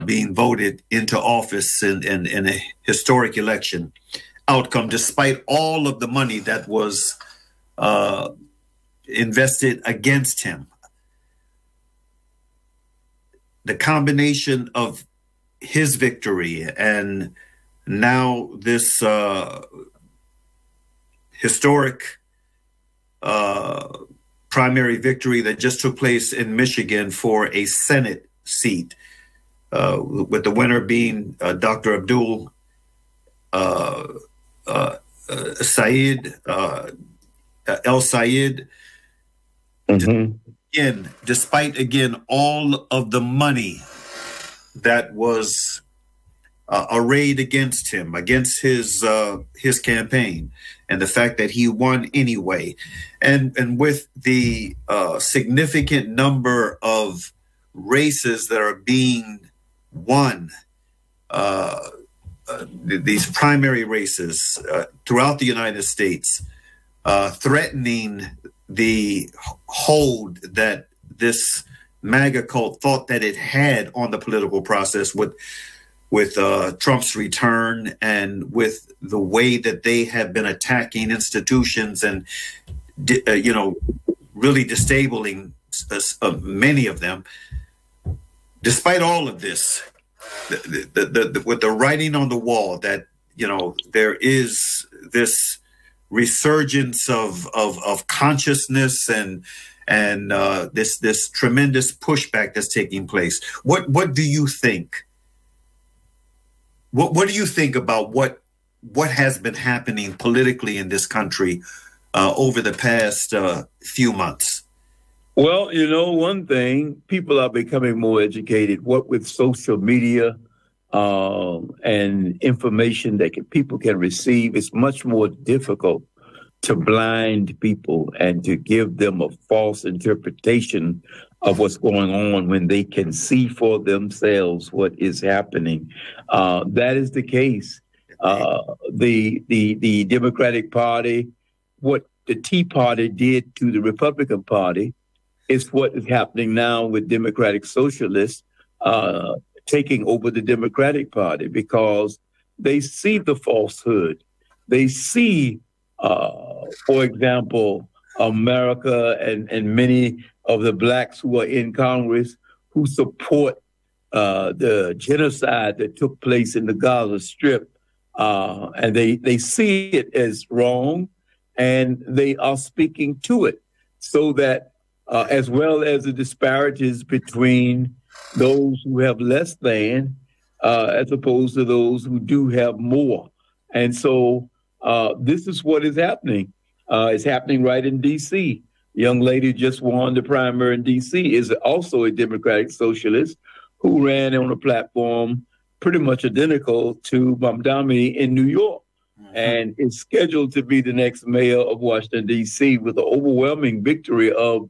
being voted into office in a historic election outcome, despite all of the money that was invested against him. The combination of his victory and now this historic primary victory that just took place in Michigan for a Senate seat, with the winner being Dr. Abdul Sayed, El Sayed. Mm-hmm. Again, despite all of the money that was arrayed against him, against his campaign, and the fact that he won anyway, and with the significant number of races that are being won, these primary races throughout the United States, threatening the hold that this MAGA cult thought that it had on the political process with Trump's return, and with the way that they have been attacking institutions and really disabling many of them. Despite all of this, with the writing on the wall that there is this resurgence of consciousness and this tremendous pushback that's taking place. What do you think? What do you think about what has been happening politically in this country over the past few months? Well, one thing, people are becoming more educated. What with social media and information that people can receive, it's much more difficult to blind people and to give them a false interpretation of what's going on when they can see for themselves what is happening. That is the case. The Democratic Party, what the Tea Party did to the Republican Party, is what is happening now with Democratic Socialists taking over the Democratic Party, because they see the falsehood. They see, for example, America and many of the blacks who are in Congress who support the genocide that took place in the Gaza Strip. And they see it as wrong, and they are speaking to it, so that as well as the disparities between those who have less than as opposed to those who do have more. And so this is what is happening. It's happening right in D.C. The young lady just won the primary in D.C. is also a Democratic Socialist who ran on a platform pretty much identical to Mamdani in New York, and is scheduled to be the next mayor of Washington, D.C. with an overwhelming victory of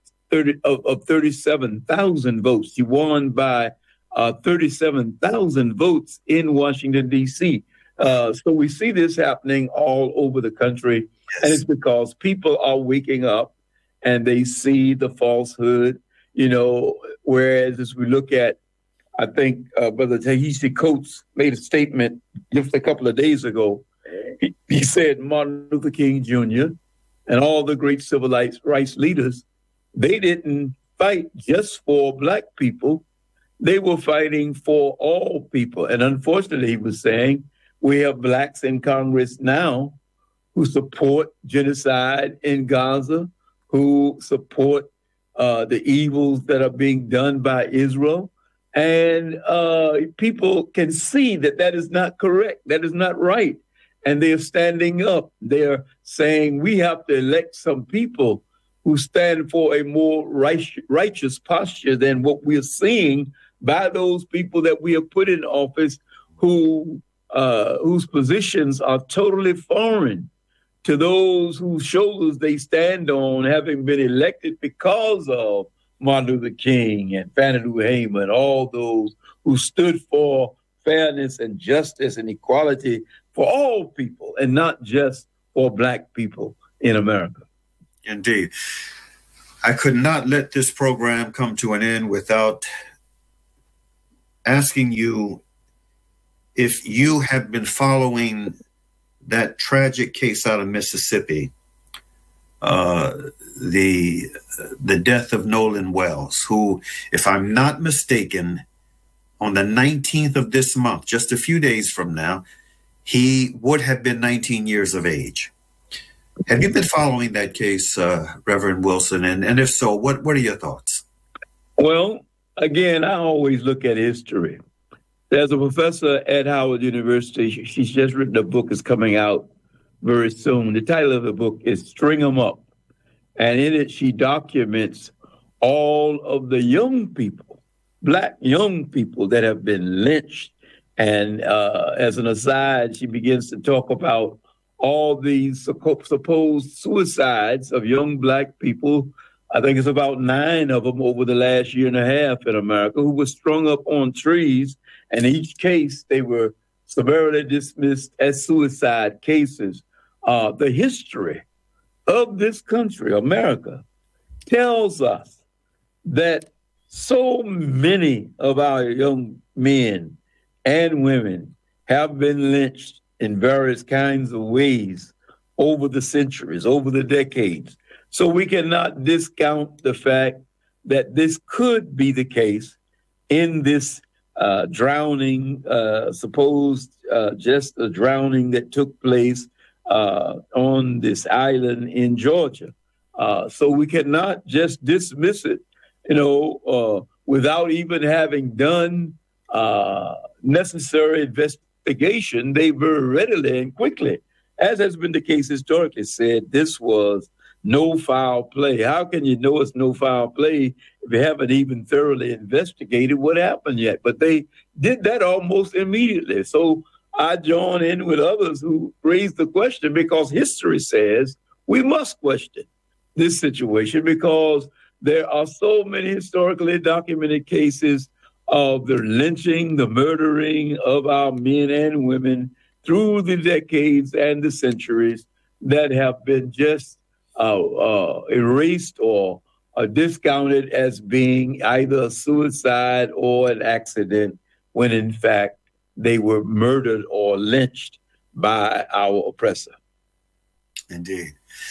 37,000 votes. He won by 37,000 votes in Washington, D.C. So we see this happening all over the country, and it's because people are waking up and they see the falsehood, whereas as we look at, I think Brother Ta-Nehisi Coates made a statement just a couple of days ago. He said Martin Luther King Jr. and all the great civil rights leaders, they didn't fight just for Black people. They were fighting for all people. And unfortunately, he was saying, we have Blacks in Congress now who support genocide in Gaza, who support the evils that are being done by Israel. And people can see that is not correct. That is not right. And they're standing up. They're saying we have to elect some people who stand for a more righteous posture than what we're seeing by those people that we have put in office whose positions are totally foreign to those whose shoulders they stand on, having been elected because of Martin Luther King and Fannie Lou Hamer, all those who stood for fairness and justice and equality for all people and not just for Black people in America. Indeed. I could not let this program come to an end without asking you if you have been following that tragic case out of Mississippi, the death of Nolan Wells, who, if I'm not mistaken, on the 19th of this month, just a few days from now, he would have been 19 years of age. Have you been following that case, Reverend Wilson? And if so, what are your thoughts? Well, again, I always look at history. There's a professor at Howard University. She's just written a book that's coming out very soon. The title of the book is String 'em Up. And in it, she documents all of the young people, Black young people that have been lynched. And as an aside, she begins to talk about all these supposed suicides of young Black people. I think it's about 9 of them over the last year and a half in America, who were strung up on trees. And in each case, they were summarily dismissed as suicide cases. The history of this country, America, tells us that so many of our young men and women have been lynched in various kinds of ways over the centuries, over the decades. So we cannot discount the fact that this could be the case in this drowning, supposed just a drowning that took place on this island in Georgia. So we cannot just dismiss it, without even having done necessary investigation. They very readily and quickly, as has been the case historically, said this was no foul play. How can you know it's no foul play if you haven't even thoroughly investigated what happened yet? But they did that almost immediately. So I join in with others who raised the question, because history says we must question this situation, because there are so many historically documented cases of the lynching, the murdering of our men and women through the decades and the centuries that have been just erased or discounted as being either a suicide or an accident, when in fact they were murdered or lynched by our oppressor. Indeed.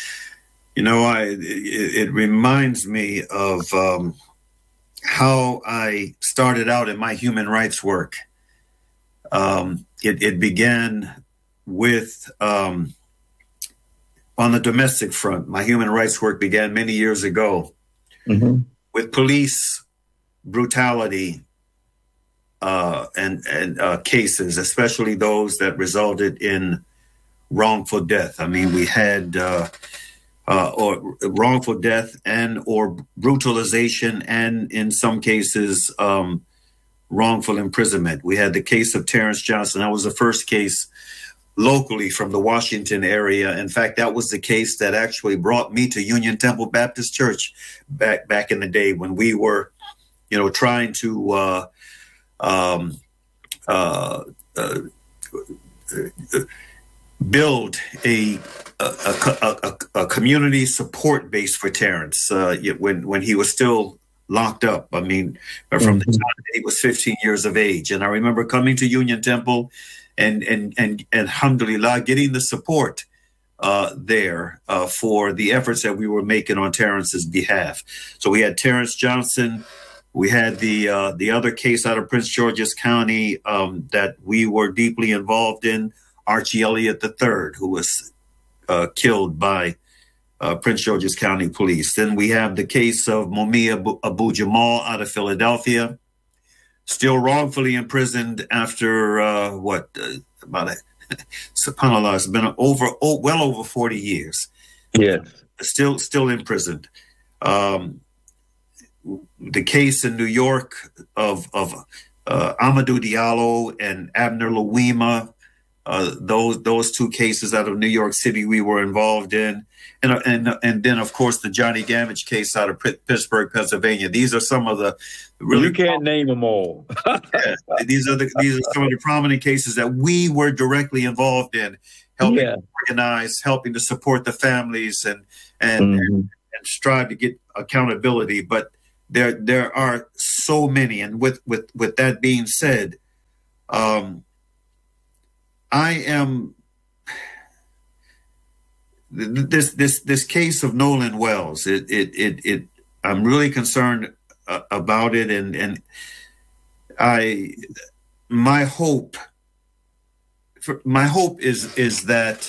It reminds me of how I started out in my human rights work. It began with, on the domestic front. My human rights work began many years ago with police brutality and cases, especially those that resulted in wrongful death. I mean, we had or wrongful death and or brutalization, and in some cases, wrongful imprisonment. We had the case of Terrence Johnson. That was the first case locally from the Washington area. In fact, that was the case that actually brought me to Union Temple Baptist Church back in the day, when we were, trying to build a community support base for Terrence when he was still locked up. I mean, from the time he was 15 years of age. And I remember coming to Union Temple and alhamdulillah, getting the support there for the efforts that we were making on Terrence's behalf. So we had Terrence Johnson. We had the other case out of Prince George's County that we were deeply involved in, Archie Elliott III, who was killed by Prince George's County Police. Then we have the case of Mumia Abu Jamal out of Philadelphia, still wrongfully imprisoned after subhanAllah, it's been well over 40 years. Yes, still imprisoned. The case in New York of Amadou Diallo and Abner Louima, those two cases out of New York City we were involved in, and then of course the Johnny Damage case out of Pittsburgh, Pennsylvania. These are some of the really, you can't name them all. These are some of the prominent cases that we were directly involved in, helping to organize, helping to support the families and strive to get accountability. But there are so many. And with that being said, I am this case of Nolan Wells. I'm really concerned about it, and my hope is that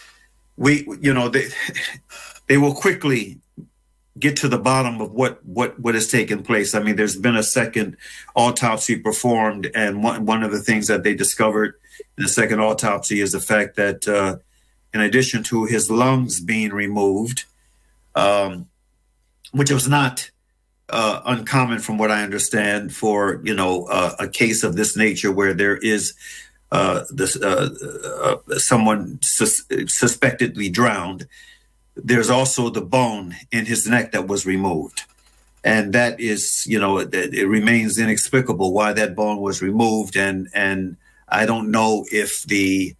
they will quickly get to the bottom of what has taken place. I mean, there's been a second autopsy performed, and one of the things that they discovered in the second autopsy is the fact that in addition to his lungs being removed, which was not uncommon from what I understand for a case of this nature where there is someone suspectedly drowned. There's also the bone in his neck that was removed. And that is, it remains inexplicable why that bone was removed. And I don't know if the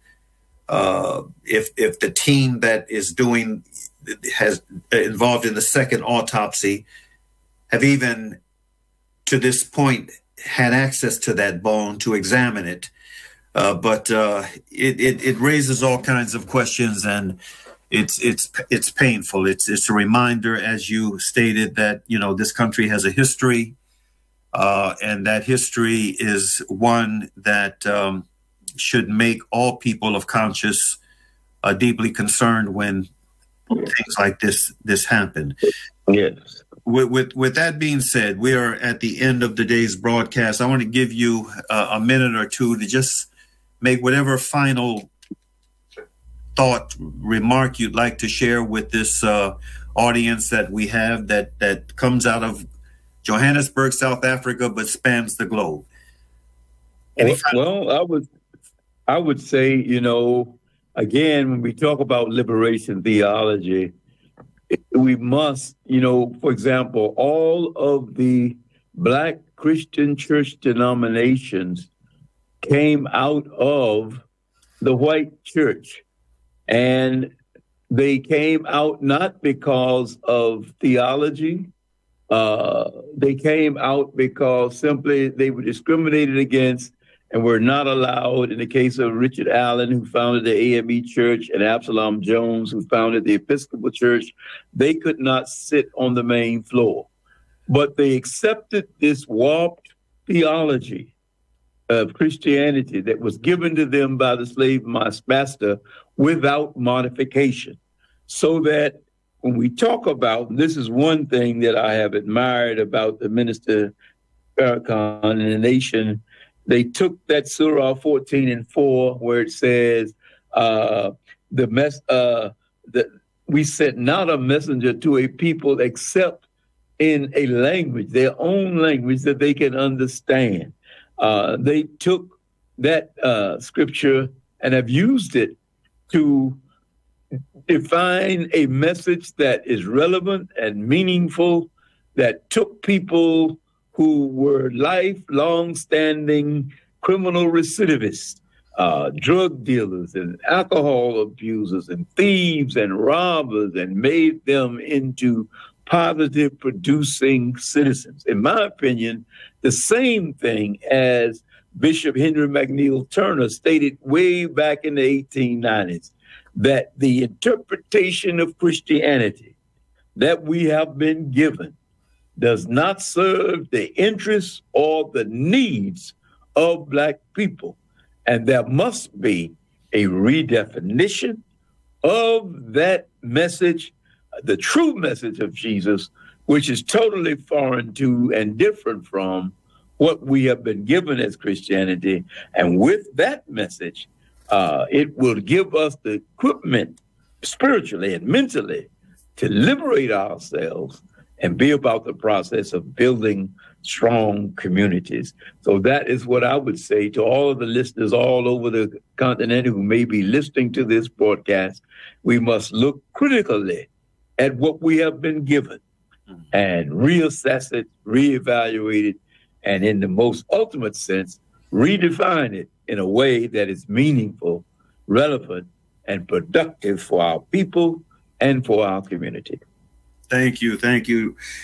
team that is has involved in the second autopsy have even to this point had access to that bone to examine it. But it raises all kinds of questions, and it's painful. It's a reminder, as you stated, that this country has a history, and that history is one that should make all people of conscience deeply concerned when things like this happen. Yes. With that being said, we are at the end of today's broadcast. I want to give you a minute or two to just make whatever final thought, remark you'd like to share with this audience that we have that comes out of Johannesburg, South Africa, but spans the globe. Well, I would say, again, when we talk about liberation theology, we must, for example, all of the Black Christian church denominations came out of the white church, and they came out not because of theology. They came out because simply they were discriminated against and were not allowed. In the case of Richard Allen, who founded the AME Church, and Absalom Jones, who founded the Episcopal Church, they could not sit on the main floor. But they accepted this warped theology of Christianity that was given to them by the slave master without modification. So that when we talk about, and this is one thing that I have admired about the Minister Farrakhan and the nation, they took that Surah 14:4 where it says, we sent not a messenger to a people except in a language, their own language that they can understand. They took that scripture and have used it to define a message that is relevant and meaningful, that took people who were lifelong standing criminal recidivists, drug dealers and alcohol abusers and thieves and robbers, and made them into positive producing citizens. In my opinion, the same thing as Bishop Henry McNeil Turner stated way back in the 1890s, that the interpretation of Christianity that we have been given does not serve the interests or the needs of Black people. And there must be a redefinition of that message, the true message of Jesus, which is totally foreign to and different from what we have been given as Christianity. And with that message, it will give us the equipment spiritually and mentally to liberate ourselves and be about the process of building strong communities. So that is what I would say to all of the listeners all over the continent who may be listening to this broadcast. We must look critically at what we have been given and reassess it, reevaluate it, and in the most ultimate sense, redefine it in a way that is meaningful, relevant, and productive for our people and for our community. Thank you.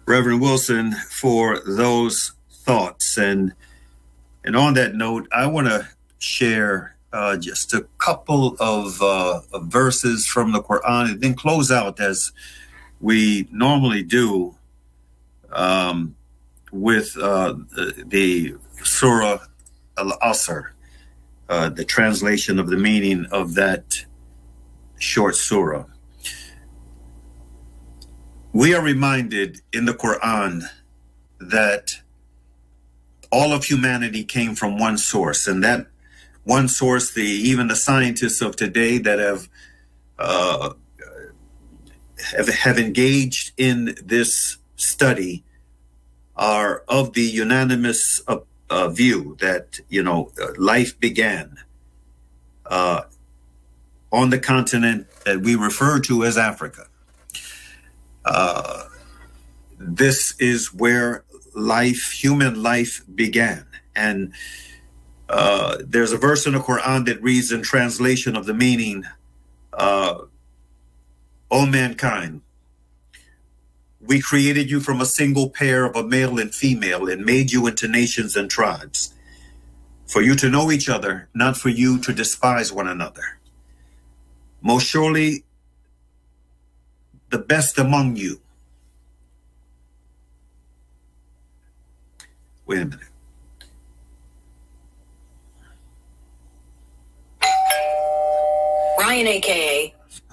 Reverend Wilson, for those thoughts. And on that note, I want to share just a couple of verses from the Quran and then close out as we normally do with the Surah Al-Asr, the translation of the meaning of that short surah. We are reminded in the Quran that all of humanity came from one source, and that one source, even the scientists of today that have engaged in this study are of the unanimous view that life began on the continent that we refer to as Africa. This is where human life began. And there's a verse in the Quran that reads in translation of the meaning, O mankind, we created you from a single pair of a male and female and made you into nations and tribes, for you to know each other, not for you to despise one another. Most surely, the best among you. Wait a minute. Ryan, a.k.a.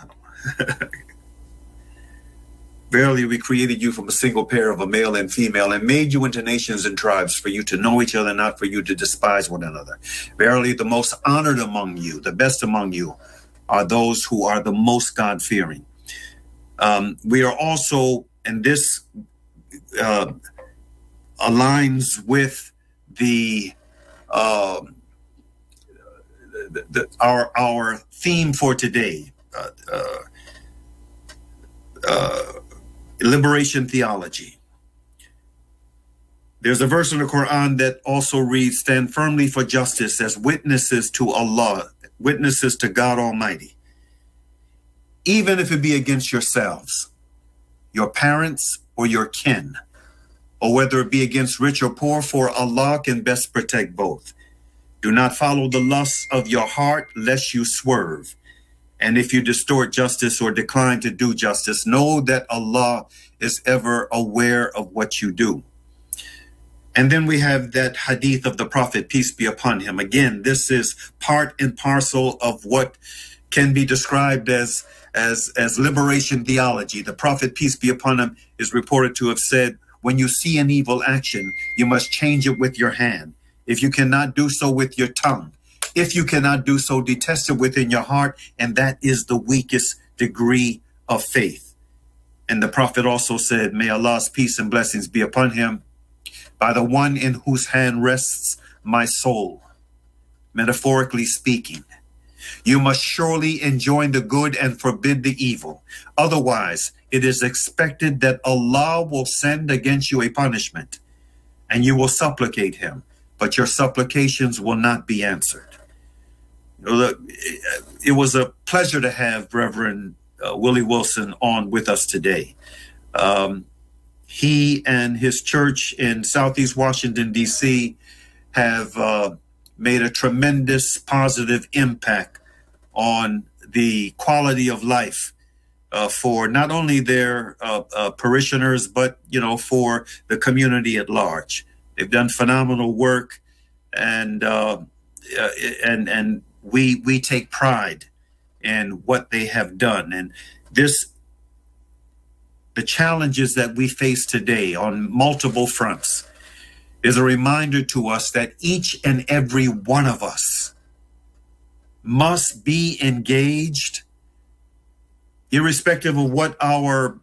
Verily, we created you from a single pair of a male and female and made you into nations and tribes for you to know each other, not for you to despise one another. Verily, the most honored among you, the best among you, are those who are the most God-fearing. We are also, and this aligns with our theme for today, liberation theology. There's a verse in the Quran that also reads, stand firmly for justice as witnesses to Allah, witnesses to God Almighty, even if it be against yourselves, your parents, or your kin, or whether it be against rich or poor, for Allah can best protect both. Do not follow the lusts of your heart, lest you swerve. And if you distort justice or decline to do justice, know that Allah is ever aware of what you do. And then we have that hadith of the Prophet, peace be upon him. Again, this is part and parcel of what can be described as liberation theology. The Prophet, peace be upon him, is reported to have said, when you see an evil action, you must change it with your hand. If you cannot do so with your tongue, if you cannot do so, detest it within your heart, and that is the weakest degree of faith. And the Prophet also said, may Allah's peace and blessings be upon him, by the one in whose hand rests my soul, metaphorically speaking. You must surely enjoin the good and forbid the evil. Otherwise, it is expected that Allah will send against you a punishment, and you will supplicate him, but your supplications will not be answered. It was a pleasure to have Reverend Willie Wilson on with us today. He and his church in Southeast Washington, D.C. have made a tremendous positive impact on the quality of life for not only their parishioners, but, for the community at large. They've done phenomenal work, and we take pride in what they have done. And the challenges that we face today on multiple fronts is a reminder to us that each and every one of us must be engaged, irrespective of what our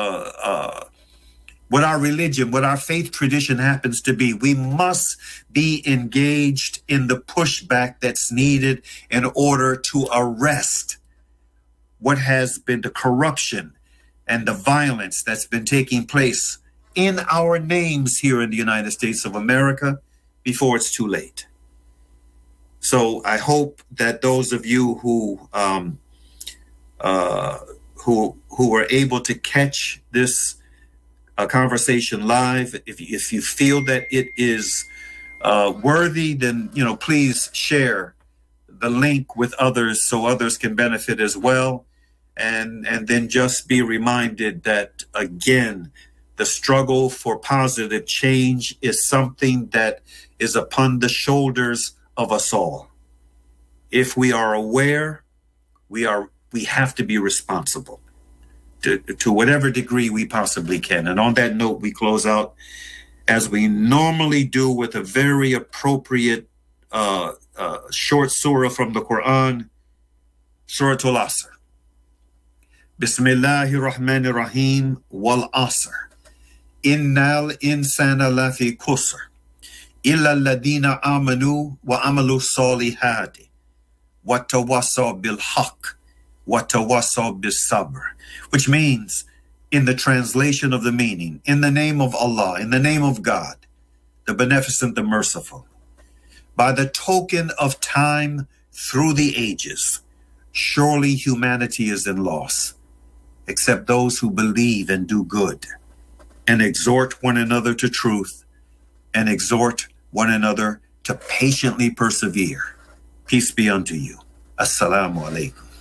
religion, what our faith tradition happens to be. We must be engaged in the pushback that's needed in order to arrest what has been the corruption and the violence that's been taking place in our names here in the United States of America before it's too late. So I hope that those of you who were able to catch this conversation live. If you feel that it is worthy, then please share the link with others so others can benefit as well. And then just be reminded that, again, the struggle for positive change is something that is upon the shoulders of us all. If we are aware, we have to be responsible to whatever degree we possibly can. And on that note, we close out as we normally do with a very appropriate short surah from the Quran, Surah Al-Asr. Bismillahir Rahmanir Rahim, wal asr. Innal insana lafi khusr. Illa alladhina amanu wa amalu salihati. Wa tawassaw bil haqq. Wa tawassaw bis sabr. Which means, in the translation of the meaning, in the name of Allah, in the name of God, the Beneficent, the Merciful, by the token of time through the ages, surely humanity is in loss, except those who believe and do good, and exhort one another to truth, and exhort one another to patiently persevere. Peace be unto you. Assalamu alaikum.